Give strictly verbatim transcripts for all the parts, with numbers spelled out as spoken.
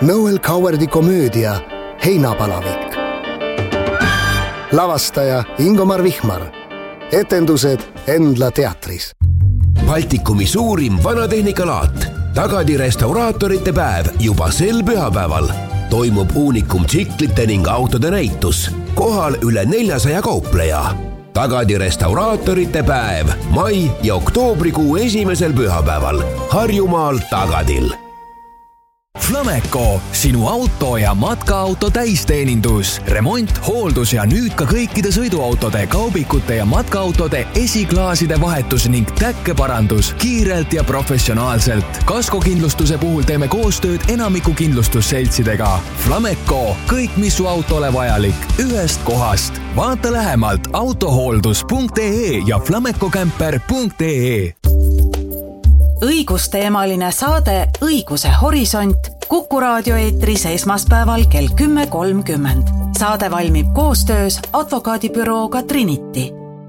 Noel Cowardi komöödia Heinapalavik. Lavastaja Ingomar Vihmar. Etendused Endla teatris. Baltikumi suurim vanatehnikalaat. Tagadi restauraatorite päev juba sel pühapäeval. Toimub uunikum tsiklite ning autode näitus. Kohal üle neljasaja kaupleja. Tagadi restauraatorite päev mai ja oktoobrikuu esimesel pühapäeval Harjumaal Tagadil. Flameco, sinu auto ja matkaauto täisteenindus, remont, hooldus ja nüüd ka kõikide sõiduautode, kaubikute ja matkaautode esiklaaside vahetus ning täkkeparandus kiirelt ja professionaalselt. Kaskokindlustuse puhul teeme koostööd enamiku kindlustusseltsidega. Flameco, kõik mis su autole vajalik, ühest kohast. Vaata lähemalt autohooldus punkt ee ja flamecocamper punkt ee. Õigusteemaline saade Õiguse horisont Kuku raadio eetris esmaspäeval kell kümme kolmkümmend. Saade valmib koostöös advokaadibürooga Trinity.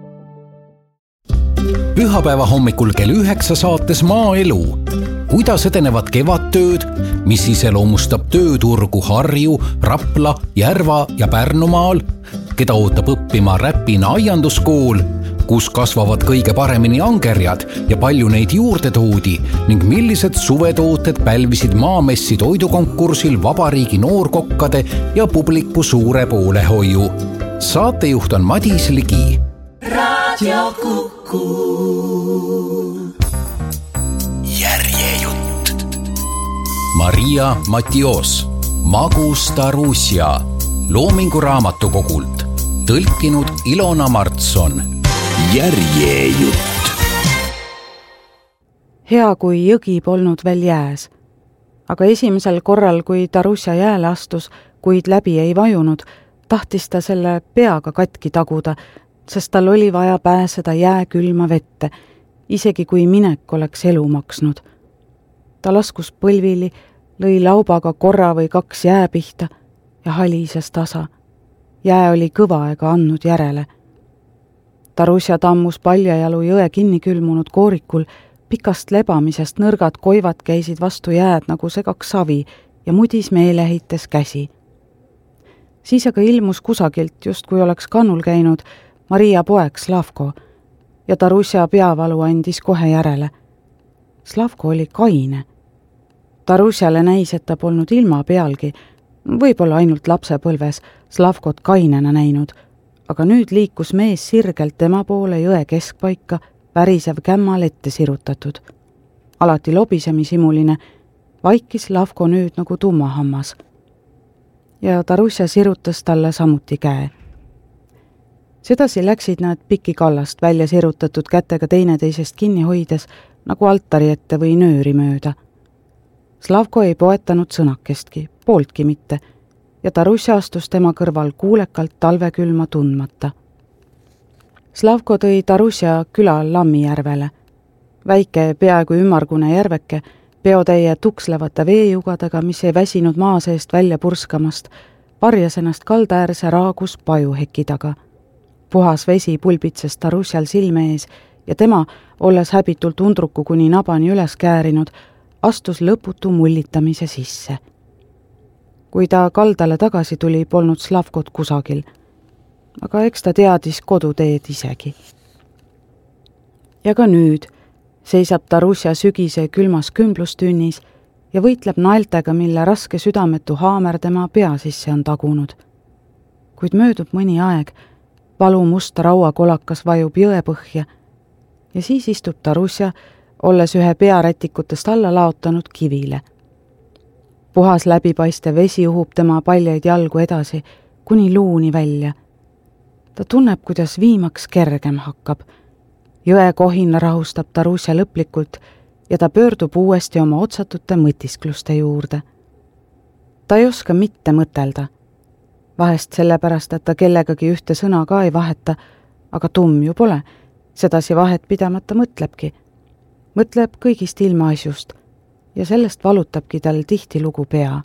Pühapäeva hommikul kell üheksa saates Maaelu. Kuidas edenevad kevadtööd, mis iseloomustab tööturgu Harju, Rapla, Järva ja Pärnumaal, keda ootab õppima Räpina aianduskool, kus kasvavad kõige paremini angerjad ja palju neid juurde toodi ning millised suvetooted pälvisid Maamessi toidukonkursil vabariigi noorkokkade ja publiku suure poolehoiu. Saatejuht on Madis Ligi. Radio Kuku. Järjejutt. Maria Matios, Magus Tarusja, Loomingu raamatukogult, tõlkinud Ilona Martson. Järjejutt. Hea, kui jõgi polnud veel jääs. Aga esimesel korral, kui Tarusja jääle astus, kuid läbi ei vajunud, tahtis ta selle peaga katki taguda, sest tal oli vaja pääseda jääkülma vette, isegi kui minek oleks elu maksnud. Ta laskus põlvili, lõi laubaga korra või kaks jääpihta ja halises tasa. Jää oli kõva ega andnud järele. Tarusja tammus paljajalu jõe kinni külmunud koorikul, pikast lebamisest nõrgad koivad käisid vastu jääd nagu segaks savi ja mudis meelehites käsi. Siis aga ilmus kusagilt, just kui oleks kannul käinud, Maria poeg Slavko ja Tarusja peavalu andis kohe järele. Slavko oli kaine. Tarusjale näis, et ta polnud ilma pealgi, võib-olla ainult lapsepõlves Slavkot kainena näinud, aga nüüd liikus mees sirgelt tema poole jõe keskpaika, värisev kämmal ette sirutatud. Alati lobisemisimuline, vaikis Slavko nüüd nagu tummahammas. Ja Tarusja sirutas talle samuti käe. Sedasi läksid nad piki kallast välja sirutatud kätega teineteisest kinni hoides, nagu altari ette või nööri mööda. Slavko ei poetanud sõnakestki, pooltki mitte, ja Tarusja astus tema kõrval kuulekalt talvekülma tundmata. Slavko tõi Tarusja küla Lammijärvele. Väike, peaaegu ümmargune järveke, peotäie tukslevate veejugadega, mis ei väsinud maa seest välja purskamast, varjas ennast kaldaäärse raagus pajuheki taga. Puhas vesi pulbitses Tarusjal silme ees ja tema, olles häbitult undruku kuni nabani üles käärinud, astus lõputu mullitamise sisse. Kui ta kaldale tagasi tuli, polnud Slavkot kusagil, aga eks ta teadis koduteed isegi. Ja ka nüüd seisab Tarusja sügise külmas kümblustünnis ja võitleb naeltega, mille raske südametu haamer tema pea sisse on tagunud. Kuid möödub mõni aeg, valu musta rauakolakas vajub jõepõhja ja siis istub Tarusja, olles ühe pearätikutest alla laotanud kivile. Puhas läbipaistev vesi uhub tema paljaid jalgu edasi, kuni luuni välja. Ta tunneb, kuidas viimaks kergem hakkab. Jõe kohina rahustab Tarusja lõplikult ja ta pöördub uuesti oma otsatute mõtiskluste juurde. Ta ei oska mitte mõtelda. Vahest sellepärast, et ta kellegagi ühte sõna ka ei vaheta, aga tumm ju pole. Sedasi vahet pidamata mõtlebki. Mõtleb kõigist ilmaasjust ja sellest valutabki tal tihti lugu pea.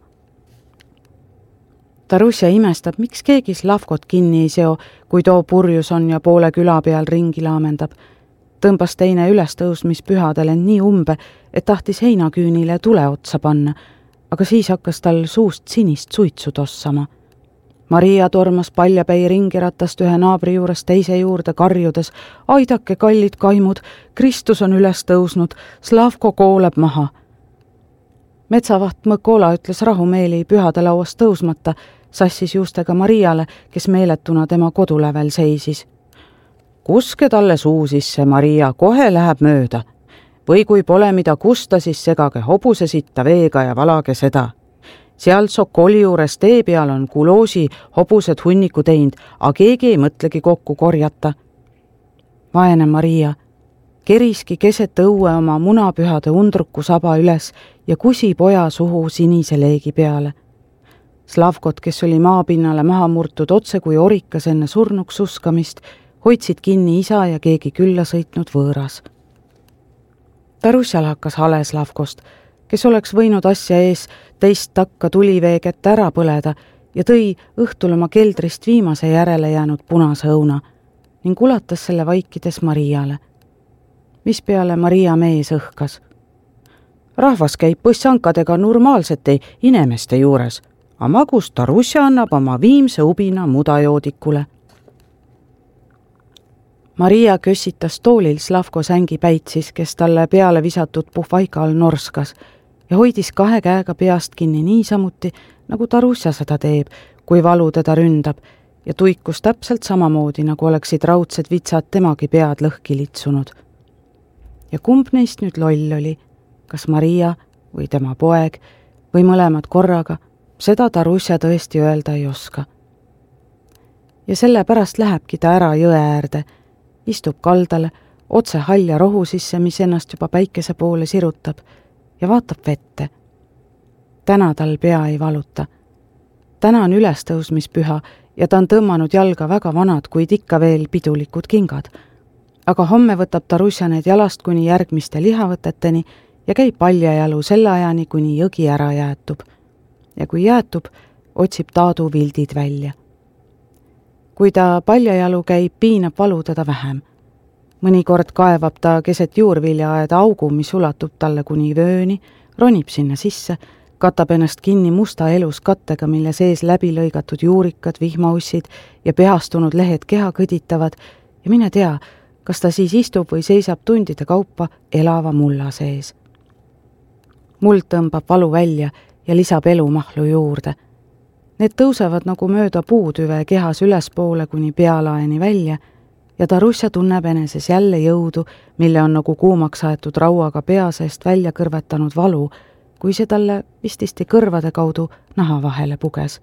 Tarusja imestab, miks keegi Slavkot kinni ei seo, kui too purjus on ja poole küla peal ringi laamendab. Tõmbas teine ülestõusmispühadel end nii umbe, et tahtis heinaküünile tule otsa panna, aga siis hakkas tal suust sinist suitsu tossama. Maria tormas paljapäi ringiratast ühe naabri juures teise juurde karjudes: aidake, kallid kaimud, Kristus on üles tõusnud, Slavko kooleb maha. Metsavaht Mõkola ütles rahumeeli pühade lauast tõusmata, sassis juustega Mariale, kes meeletuna tema kodulävel seisis. Kuske talle suu sisse, Maria, kohe läheb mööda. Või kui pole mida kusta, siis segage hobuse sitta veega ja valage seda. Seal Sokoli juures tee peal on kuloosi hobused hunniku teinud, aga keegi ei mõtlegi kokku korjata. Vaene Maria keriski keset õue oma munapühade undruku saba üles ja kusi poja suhu sinise leegi peale. Slavkot, kes oli maapinnale maha murtud otse kui orikas enne surnuks uskamist, hoidsid kinni isa ja keegi külla sõitnud võõras. Tarussal hakkas hale Slavkost, kes oleks võinud asja ees teist takka tuliveeget ära põleda ja tõi õhtul oma keldrist viimase järele jäänud punase õuna ning ulatas selle vaikides Mariale. Mis peale Maria mees õhkas. Rahvas käib põssankadega normaalsete inimeste juures, a magus Tarusja annab oma viimse ubina mudajoodikule. Maria kössitas toolil Slavko sängi päitsis, kes talle peale visatud puhvaika all norskas ja hoidis kahe käega peast kinni niisamuti, nagu Tarusja seda teeb, kui valu teda ründab, ja tuikus täpselt samamoodi, nagu oleksid raudsed vitsad temagi pead lõhki litsunud. Ja kumb neist nüüd loll oli, kas Maria või tema poeg või mõlemad korraga, seda Tarusja tõesti öelda ei oska. Ja sellepärast lähebki ta ära jõe äärde, istub kaldale, otse halja rohu sisse, mis ennast juba päikese poole sirutab, ja vaatab vette. Täna tal pea ei valuta. Täna on ülestõusmispüha ja ta on tõmmanud jalga väga vanad, kuid ikka veel pidulikud kingad. Aga homme võtab Tarusja need jalast kuni järgmiste lihavõteteni ja käib paljajalu selle ajani, kuni jõgi ära jäätub. Ja kui jäätub, otsib Taadu vildid välja. Kui ta paljajalu käib, piinab valu teda vähem. Mõnikord kaevab ta keset juurviljaaeda augu, mis ulatub talle kuni vööni, ronib sinna sisse, katab ennast kinni musta elus kattega, mille sees läbi lõigatud juurikad, vihmaussid ja pehastunud lehed keha kõditavad ja mine tea, kas ta siis istub või seisab tundide kaupa elava mulla sees. Muld tõmbab valu välja ja lisab elumahlu juurde. Need tõusevad nagu mööda puutüve kehas ülespoole kuni pealaeni välja ja Tarusja tunneb eneses jälle jõudu, mille on nagu kuumaks aetud rauaga pea seest välja kõrvetanud valu, kui see talle vististi kõrvade kaudu naha vahele puges.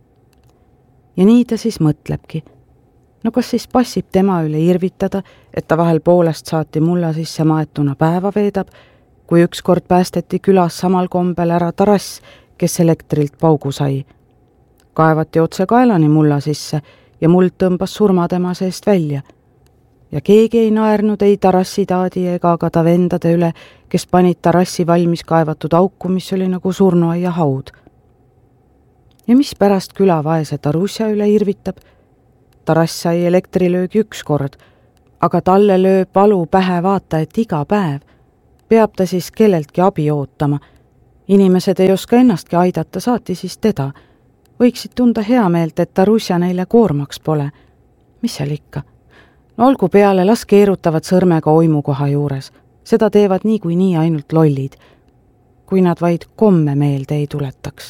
Ja nii ta siis mõtlebki. No kas siis passib tema üle irvitada, et ta vahel poolest saati mulla sisse maetuna päeva veedab, kui ükskord päästeti külas samal kombel ära Tarass, kes elektrilt paugu sai. Kaevati otse kaelani mulla sisse ja muld tõmbas surma tema seest välja. Ja keegi ei naernud ei Tarassi taadi ega ka ta vendade üle, kes panid Tarassi valmis kaevatud auku, mis oli nagu surnuaia haud. Ja mis pärast küla vaese Tarusja üle irvitab? Tarass sai elektrilöögi üks kord, aga talle lööb valu pähe vaata, et iga päev. Peab ta siis kelleltki abi ootama. Inimesed ei oska ennastki aidata, saati siis teda. Võiksid tunda hea meelt, et Tarusja neile koormaks pole. Mis seal ikka? No olgu peale, las keerutavad sõrmega oimukoha juures. Seda teevad nii kui nii ainult lollid. Kui nad vaid komme meelde ei tuletaks.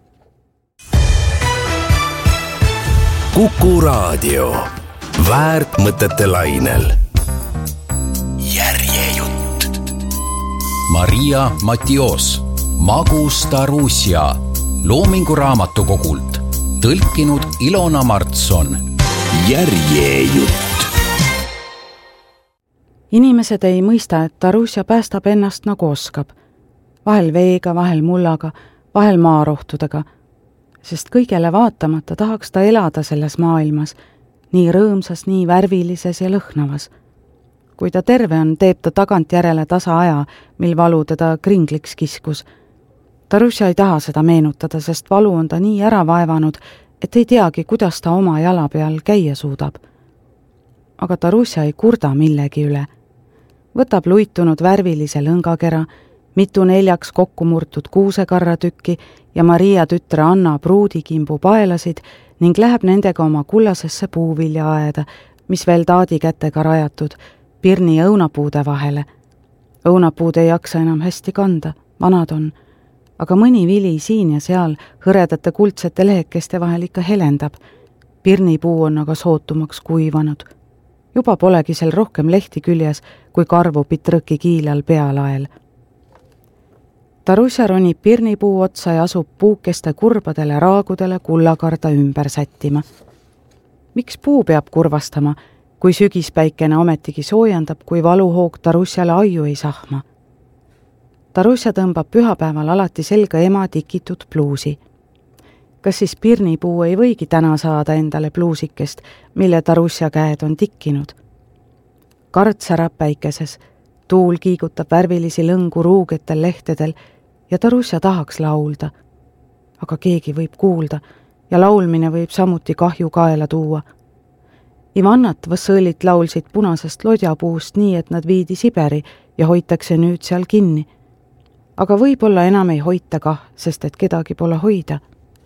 Kuku Raadio. Väärt mõtete lainel. Järjejutt. Maria Matios, Magus Tarusja, Loomingu raamatukogult, tõlkinud Ilona Martson. Järjejutt. Inimesed ei mõista, et Tarusja päästab ennast nagu oskab. Vahel veega, vahel mullaga, vahel maarohtudega. Sest kõigele vaatamata tahaks ta elada selles maailmas, nii rõõmsas, nii värvilises ja lõhnavas. Kui ta terve on, teeb ta tagant järele tasa aja, mil valu teda kringliks kiskus. Tarusja ei taha seda meenutada, sest valu on ta nii ära vaevanud, et ei teagi, kuidas ta oma jala peal käia suudab. Aga Tarusja ei kurda millegi üle. Võtab luitunud värvilise lõngakera, mitu neljaks kokku murtud kuusekarratükki ja Maria tütre Anna pruudikimbu paelasid ning läheb nendega oma kullasesse puuviljaaeda, mis veel taadi kätega rajatud, pirni õunapuude vahele. Õunapuud ei jaksa enam hästi kanda, vanad on, aga mõni vili siin ja seal hõredate kuldsete lehekeste vahel ikka helendab. Pirnipuu on aga sootumaks kuivanud. Juba polegi seal rohkem lehti küljes kui karvu pitrõki kiilal pealael. Tarusja ronib pirnipuu otsa ja asub puukeste kurbadele raagudele kullakarda ümber sättima. Miks puu peab kurvastama, kui sügispäikene ometigi soojendab, kui valuhoog Tarusjale aiu ei sahma? Tarusja tõmbab pühapäeval alati selga ema tikitud pluusi. Kas siis pirnipuu ei võigi täna saada endale pluusikest, mille Tarusja käed on tikkinud? Kard särab päikeses, tuul kiigutab värvilisi lõngu ruugetel lehtedel ja Tarusja tahaks laulda. Aga keegi võib kuulda ja laulmine võib samuti kahju kaela tuua. Ivannat Vassõlit laulsid punasest lodjapuust nii, et nad viidi Siberi ja hoitakse nüüd seal kinni. Aga võib-olla enam ei hoita kah, sest et kedagi pole hoida.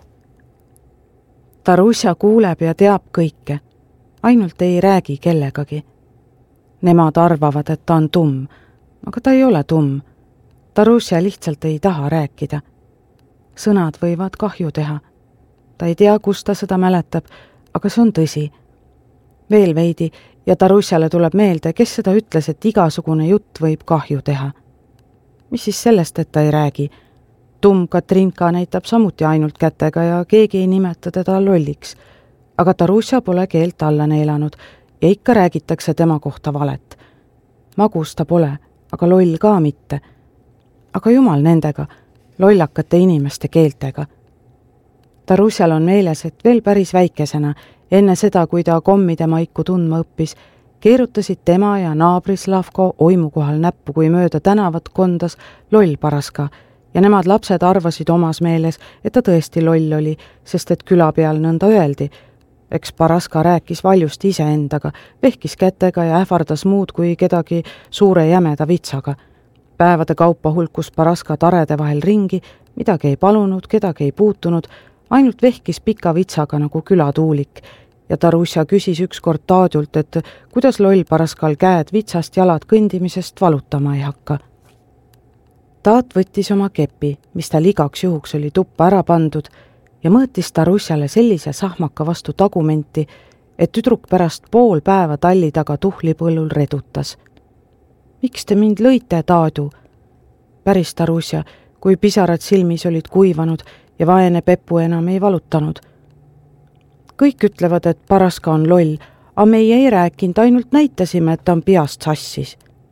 Tarusja kuuleb ja teab kõike, ainult ei räägi kellegagi. Nemad arvavad, et ta on tumm, aga ta ei ole tumm. Tarusja lihtsalt ei taha rääkida. Sõnad võivad kahju teha. Ta ei tea, kus ta seda mäletab, aga see on tõsi. Veel veidi ja Tarusjale tuleb meelde, kes seda ütles, et igasugune jutt võib kahju teha. Mis siis sellest, et ta ei räägi? Tumm Katrinka näitab samuti ainult kätega ja keegi ei nimeta teda lolliks. Aga Tarusja pole keelt alla neelanud ja ikka räägitakse tema kohta valet. Magus ta pole, aga loll ka mitte. Aga jumal nendega, lollakate inimeste keeltega. Tarusjal on meeles, et veel päris väikesena, enne seda, kui ta kommide maiku tundma õppis, keerutasid tema ja naabri Slavko oimu kohal näppu, kui mööda tänavat kondas loll Paraska ja nemad lapsed arvasid omas meeles, et ta tõesti loll oli, sest et küla peal nõnda öeldi. Eks Paraska rääkis valjust ise endaga, vehkis kätega ja ähvardas muud kui kedagi suure jämeda vitsaga. Päevade kaupa hulkus Paraska tarede vahel ringi, midagi ei palunud, kedagi ei puutunud, ainult vehkis pika vitsaga nagu külatuulik ja Tarusja küsis ükskord Taadjult, et kuidas loll Paraskal käed vitsast jalad kõndimisest valutama ei hakka. Taat võttis oma kepi, mis tal igaks juhuks oli tuppa ära pandud ja mõõtis Tarusjale sellise sahmaka vastu tagumenti, et tüdruk pärast pool päeva talli taga tuhlipõllul redutas. Miks te mind lõite, Taadu? Päris Tarusja, kui pisarad silmis olid kuivanud ja vaene Peppu enam ei valutanud. Kõik ütlevad, et Paraska on loll, aga meie ei rääkinud, ainult näitasime, et ta on peast sassis.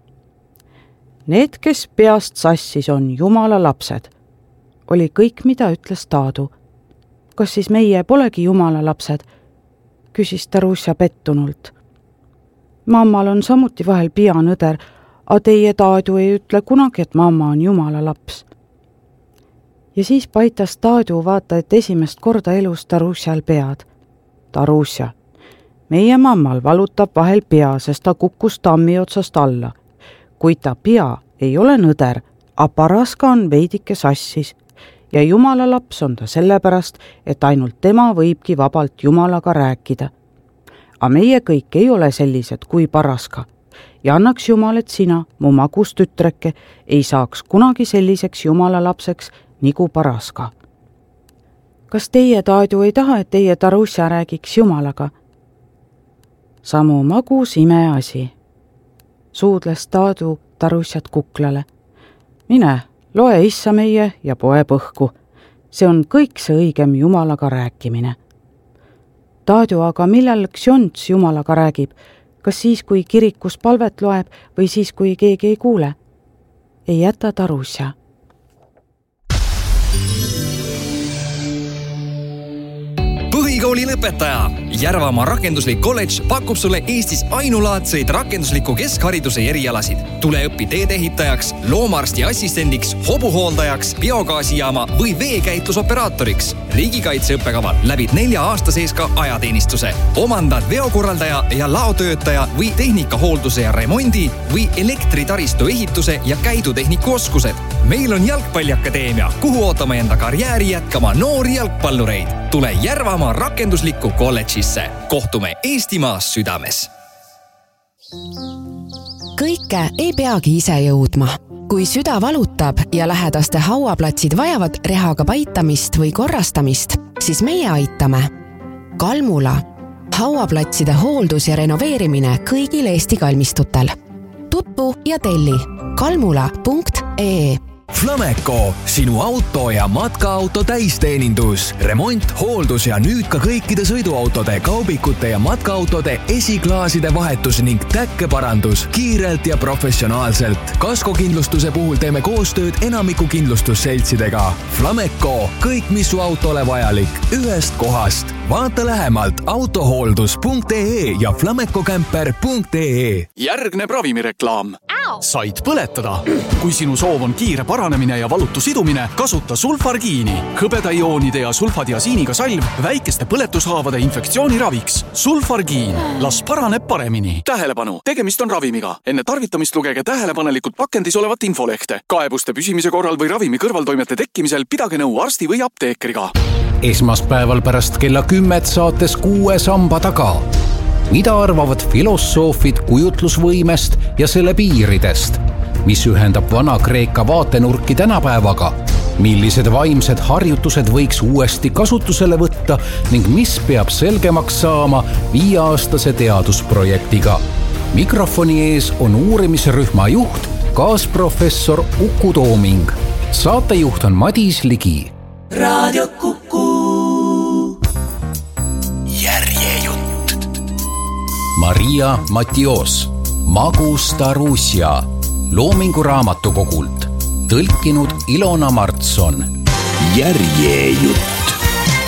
Need, kes peast sassis, on jumala lapsed, oli kõik, mida ütles Taadu. Kas siis meie polegi jumala lapsed? Küsis Tarusja pettunult. Mammal on samuti vahel pianõder, aga teie Taadu ei ütle kunagi, et mamma on jumala laps. Ja siis paitas Taadu vaata, et esimest korda elus Tarusjal pead. Tarusja, meie mammal valutab vahel pea, sest ta kukkus tammi otsast alla. Kui ta pea ei ole nõder, a Paraska on veidike sassis ja jumala laps on ta sellepärast, et ainult tema võibki vabalt jumalaga rääkida. A meie kõik ei ole sellised kui Paraska ja annaks jumal, et sina, mu magus tütreke, ei saaks kunagi selliseks jumala lapseks nagu Paraska. Kas teie, Taadu, ei taha, et teie Tarusja räägiks jumalaga? Samu magus ime asi. Suudles Taadu Tarusjat kuklale. Mine, loe issa meie ja poe põhku. See on kõik see õigem jumalaga rääkimine. Taadu, aga millal ksjonts jumalaga räägib? Kas siis, kui kirikus palvet loeb või siis, kui keegi ei kuule? Ei jäta Tarusja. Põhikooli lõpetaja Järvamaa rakenduslik kolledž pakub sulle Eestis ainulaadseid rakendusliku keskhariduse erialasid. Tule õpi teedeehitajaks, loomaarsti assistendiks, hobuhooldajaks, biogaasijaama või veekäitlusoperaatoriks. Riigikaitse õppekaval läbid nelja aasta sees ka ajateenistuse. Omandad veokorraldaja ja laotöötaja või tehnikahoolduse ja remondi või elektritaristu ehituse ja käidutehniku oskused. Meil on jalgpalliakadeemia, kuhu ootame enda karjääri jätkama noori jalgpallureid. Tule Järvamaa rakenduslikku kolledžisse. Kohtume Eestimaas südames. Kõike ei peagi ise jõudma. Kui süda valutab ja lähedaste hauaplatsid vajavad rehaga paitamist või korrastamist, siis meie aitame. Kalmula. Hauaplatside hooldus ja renoveerimine kõigil Eesti kalmistutel. Tutvu ja telli kalmula punkt ee. Flameco, sinu auto ja matkaauto täisteenindus, remont, hooldus ja nüüd ka kõikide sõiduautode, kaubikute ja matkaautode esiklaaside vahetus ning täkkeparandus kiirelt ja professionaalselt. Kaskokindlustuse puhul teeme koostööd enamiku kindlustusseltsidega. Flameco, kõik mis su autole vajalik, ühest kohast. Vaata lähemalt autohooldus punkt ee ja flamecocamper punkt ee. Järgneb ravimireklaam. Said põletada. Kui sinu soov on kiire paranemine ja valutu sidumine, kasuta sulfargiini. Hõbedaioonide ja sulfadiasiiniga salv väikeste põletushaavade infektsiooni raviks. Sulfargiin. Las paraneb paremini. Tähelepanu. Tegemist on ravimiga. Enne tarvitamist lugege tähelepanelikult pakendis olevat infolehte. Kaebuste püsimise korral või ravimi kõrvaltoimete tekkimisel pidage nõu arsti või apteekriga. Esmaspäeval pärast kella kümmet saates Kuue samba taga. Mida arvavad filosoofid kujutlusvõimest ja selle piiridest? Mis ühendab Vana-Kreeka vaatenurki tänapäevaga? Millised vaimsed harjutused võiks uuesti kasutusele võtta ning mis peab selgemaks saama viieaastase teadusprojektiga? Mikrofoni ees on uurimisrühma juht, kaasprofessor Uku Tooming. Saatejuht on Madis Ligi. Radio Kuku. Järjejutt. Maria Matios, Magus Tarusja, Loomingu raamatukogult, tõlkinud Ilona Martson. Järjejutt.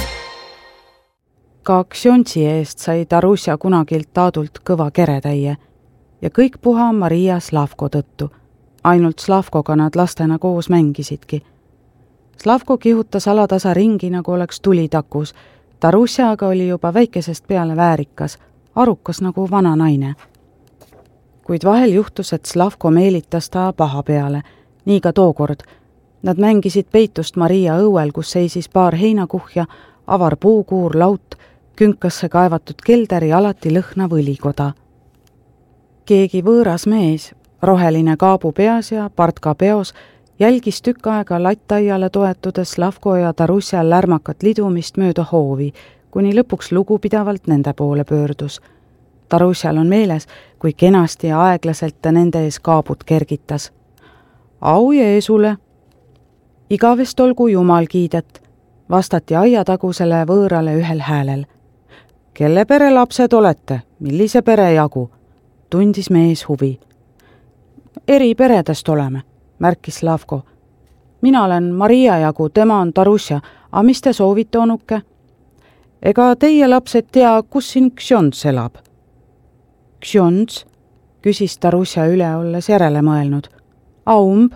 Ka Ksjontsi eest sai Tarusja kunagilt taadult kõva keretäie ja kõik puha Maria Slavko tõttu. Ainult Slavkoga nad lastena koos mängisidki. Slavko kihutas alatasa ringi, nagu oleks tulitakus. Tarusja aga oli juba väikesest peale väärikas, arukas nagu vana naine. Kuid vahel juhtus, et Slavko meelitas ta paha peale, nii ka tookord. Nad mängisid peitust Maria õuel, kus seisis paar heinakuhja, avar puukuur, laut, künkasse kaevatud kelder ja alati lõhna võlikoda. Keegi võõras mees, roheline kaabu peas ja partka peos, jälgis tükk aega lattaiale toetudes Slavko ja Tarusja lärmakat lidumist mööda hoovi, kuni lõpuks lugupidavalt nende poole pöördus. Tarusjal on meeles, kui kenasti ja aeglaselt ta nende ees kaabut kergitas. Au Jeesule! Igavest olgu Jumal kiidet, vastati aiatagusele võõrale ühel häälel. Kelle pere lapsed olete? Millise pere jagu? Tundis mees huvi. Eri peredest oleme, märkis Slavko. Mina olen Maria jagu, tema on Tarusja, a mis te soovite, onuke? Ega teie lapsed tea, kus siin Ksjonts elab? Ksjonts, küsis Tarusja üle, olles järele mõelnud. Aumb?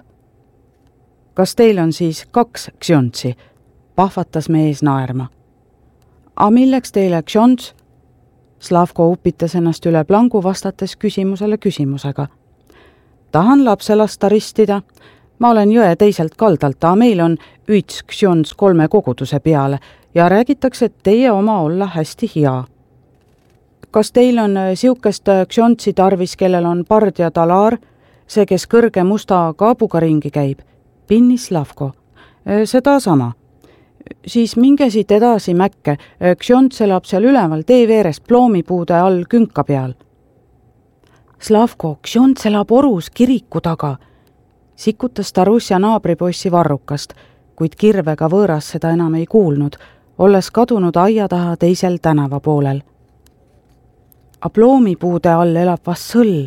Kas teil on siis kaks Ksjontsi? Pahvatas mees naerma. A milleks teile Ksjonts? Slavko upitas ennast üle plangu vastates küsimusele küsimusega. Tahan lapse lasta ristida. Ma olen jõe teiselt kaldalt, a meil on üts Ksjonts kolme koguduse peale ja räägitakse, et teie oma olla hästi hea. Kas teil on siukest Ksjontsi tarvis, kellel on pard ja talar, see, kes kõrge musta kaabuga ringi käib? Pinnis Slavko. Seda sama. Siis mingesid edasi mäkke, Ksjonts elab seal üleval tee veerest ploomipuude all künka peal. Slavko, Ksjonts elab orus kiriku taga. Sikutas Tarusja naabripoissi varrukast, kuid kirvega võõras seda enam ei kuulnud, olles kadunud aia taha teisel tänava poolel. A ploomipuude all elab vast sõll.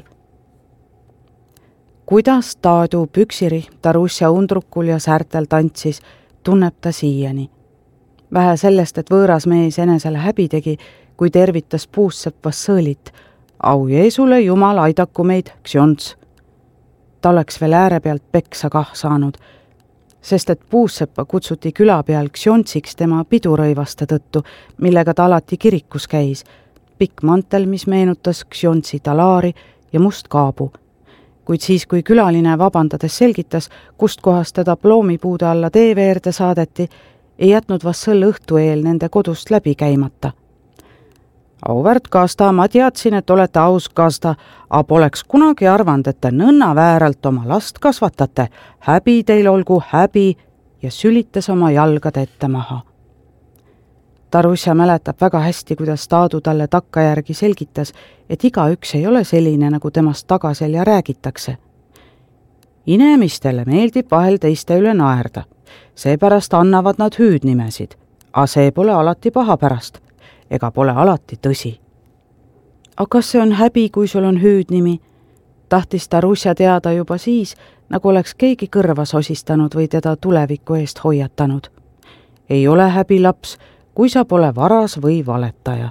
Kuidas taadu püksirihm Tarusja undrukul ja säärtel tantsis, tunneb ta siiani. Vähe sellest, et võõras mees enesele häbi tegi, kui tervitas puussepp Vassõlit. Au Jeesule, jumal, aidaku meid, ksjonts. Ta oleks veel ääre pealt peksa kah saanud, sest et puusseppa kutsuti küla peal ksjontsiks tema pidurõivaste tõttu, millega ta alati kirikus käis. Pikk mantel, mis meenutas ksjontsi talaari ja must kaabu. Kuid siis, kui külaline vabandades selgitas, kust kohast teda ploomipuude alla tee veerde saadeti, ei jätnud Vassõl õhtu eel nende kodust läbi käimata. Auväärt Kasta, ma teadsin, et olete aus Kasta, a poleks kunagi arvanud, et te nõnna vääralt oma last kasvatate. Häbi teil olgu, häbi, ja sülitas oma jalgade ette maha. Tarusja mäletab väga hästi, kuidas Taadu talle takkajärgi selgitas, et iga üks ei ole selline, nagu temast tagaselja räägitakse. Inemistele meeldib vahel teiste üle naerda. Seepärast annavad nad hüüdnimesid, a see pole alati paha pärast, ega pole alati tõsi. A kas see on häbi, kui sul on hüüdnimi? Tahtis Tarusja teada juba siis, nagu oleks keegi kõrva sosistanud või teda tuleviku eest hoiatanud. Ei ole häbi laps, kui sa pole varas või valetaja.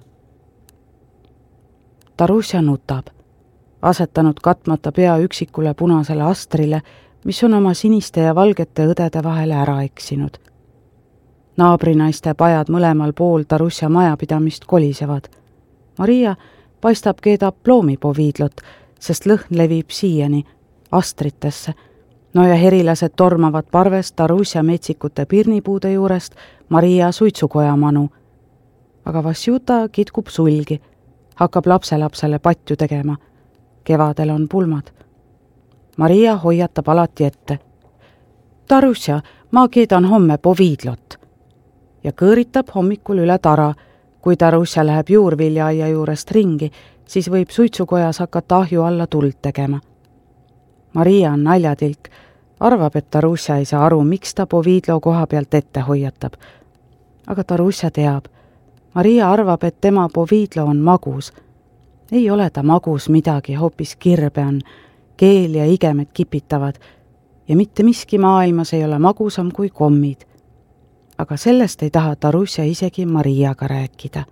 Tarusja nutab, asetanud katmata pea üksikule punasele astrile, mis on oma siniste ja valgete õdede vahele ära eksinud. Naabrinaiste pajad mõlemal pool Tarusja majapidamist kolisevad. Maria paistab keedab ploomipoviidlot, sest lõhn levib siiani, astritesse. No ja herilased tormavad parvest Tarusja metsikute pirnipuude juurest Maria suitsukoja manu. Aga Vassjuta kitkub sulgi, hakkab lapselapsele patju tegema. Kevadel on pulmad. Maria hoiatab alati ette. Tarusja, ma keedan homme poviidlot. Ja kõõritab hommikul üle tara. Kui Tarusja läheb juurviljaaia juurest ringi, siis võib suitsukojas hakata ahju alla tuld tegema. Maria on naljatilk, arvab, et Tarusja ei saa aru, miks ta poviidlo koha pealt ette hoiatab. Aga Tarusja teab. Maria arvab, et tema poviidlo on magus. Ei ole ta magus midagi, hoopis kirbe on. Keel ja igemed kipitavad ja mitte miski maailmas ei ole magusam kui kommid. Aga sellest ei taha Tarusja isegi Mariaga rääkida.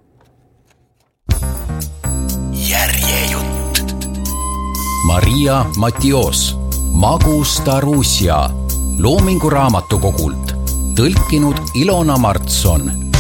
Järjejutt. Maria Matios, Magus Tarusja, Loomingu raamatukogult, tõlkinud Ilona Martson.